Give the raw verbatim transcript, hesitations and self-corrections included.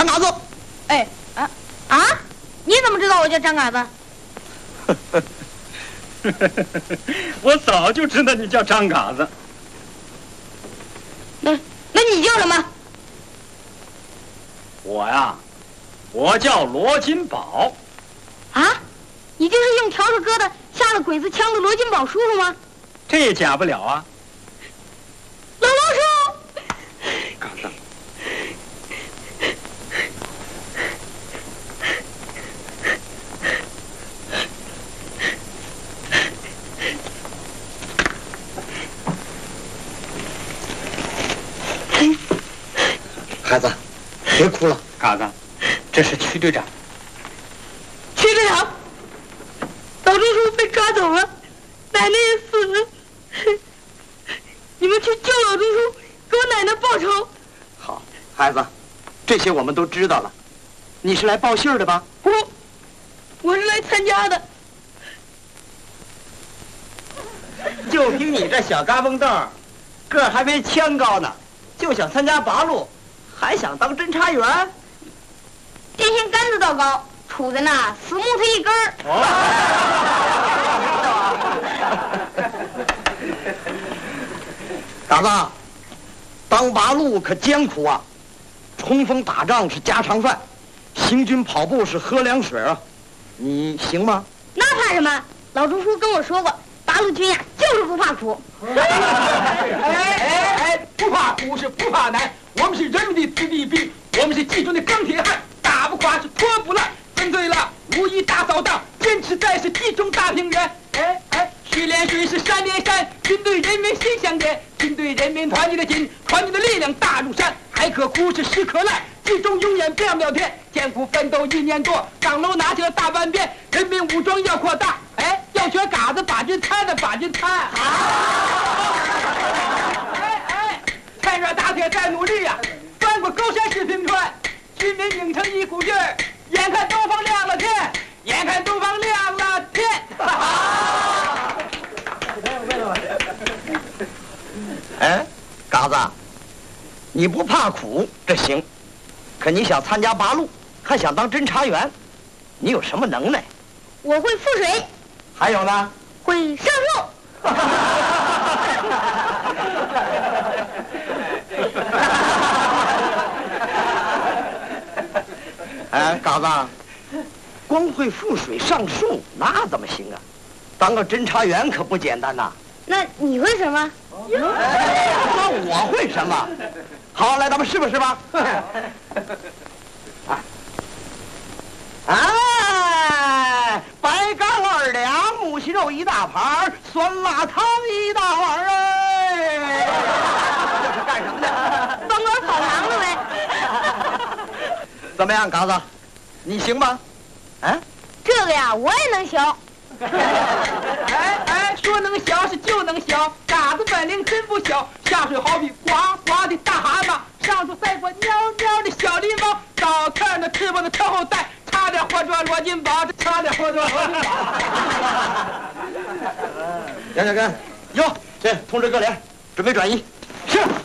嘎子。 哎啊啊！你怎么知道我叫张嘎子？ 我早就知道你叫张嘎子。 那那你叫什么？ 我呀，我叫罗金宝。 啊，你就是用笤帚疙瘩下了鬼子枪的罗金宝叔叔吗？ 这也假不了啊。 老罗叔， 嘎子， 孩子，别哭了。 嘎子，这是曲队长。 曲队长，老朱叔被抓走了，奶奶也死了。你们去救老朱叔，给我奶奶报仇。 好，孩子，这些我们都知道了。你是来报信儿的吧？ 不，我是来参加的。 就凭你这小嘎嘣凳，个儿还没枪高呢，就想参加八路，还想当侦察员？ 电线杆子倒高，杵在那死木头一根儿。 哦。嘎子，当八路可艰苦啊，冲锋打仗是家常饭，行军跑步是喝凉水啊，你行吗？ 那怕什么？老朱叔跟我说过，八路军呀就是不怕苦。 哎哎哎，不怕苦是不怕难，我们是人民的子弟兵，我们是集中的钢铁汉，打不垮是拖不烂，分对了无意大扫荡，坚持在是集中大平原。哎哎，水连水是山连山，军队人民心相连，军队人民团结的紧，团结的力量大如山，海可枯是石可烂，集中永远不要苗天，艰苦奋斗一年多，岗楼拿起了大半边，人民武装要扩大，哎，要学嘎子把军摊的把军摊。哎哎，趁热打铁再努力呀、啊，翻过高山是平川，军民拧成一股劲儿，眼看东方亮了天，眼看东方亮了天。 哎，嘎子，你不怕苦这行，可你想参加八路，还想当侦察员，你有什么能耐？ 我会覆水， 还有呢？ 会上树。 哎，嘎子，光会覆水上树那怎么行啊？当个侦察员可不简单呐。 那你会什么？ 那我会什么？好，来，咱们试吧试吧。哎，白干二两，木须肉一大盘，酸辣汤一大碗哎。这是干什么的？ 帮我跑堂了呗。 怎么样，嘎子，你行吗？啊？ 这个呀，我也能学。 哎哎，说能小是就能小，嘎子本领真不小。下水好比呱呱的大蛤蟆，上树赛过喵喵的小狸猫，早看着翅膀的特后带，差点活捉罗金宝，这差点活捉罗金宝。 杨小根，哟，这通知各连，准备转移。是。